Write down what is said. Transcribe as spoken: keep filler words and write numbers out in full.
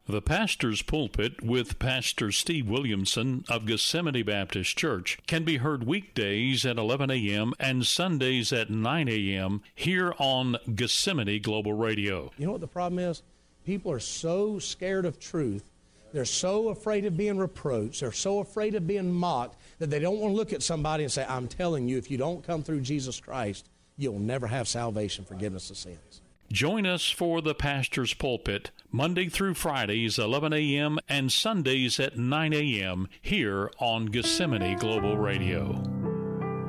The Pastor's Pulpit with Pastor Steve Williamson of Gethsemane Baptist Church can be heard weekdays at eleven a.m. and Sundays at nine a.m. here on Gethsemane Global Radio. You know what the problem is? People are so scared of truth. They're so afraid of being reproached. They're so afraid of being mocked that they don't want to look at somebody and say, I'm telling you, if you don't come through Jesus Christ, you'll never have salvation, forgiveness of sins. Join us for the Pastor's Pulpit, Monday through Fridays, eleven a.m. and Sundays at nine a.m. here on Gethsemane Global Radio.